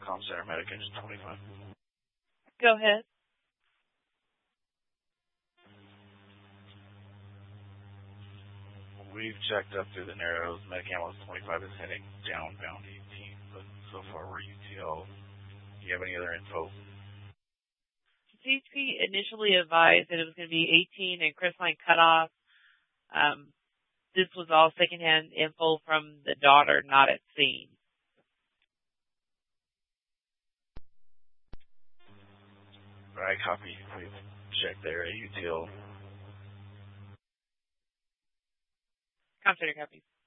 Com Center Medic Engine 25. Go ahead. We've checked up through the narrows. Medic Ambulance 25 is heading downbound 18, but so far we're UTL. Do you have any other info? CHP initially advised that it was going to be 18 and Crestline cutoff. This was all secondhand info from the daughter, not at scene. I copy. We've checked there at UTL. Com Center copies.